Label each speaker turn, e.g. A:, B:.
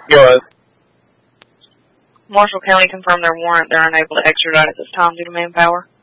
A: Go ahead.
B: Marshall County confirmed their warrant. They're unable to extradite at this time due to manpower.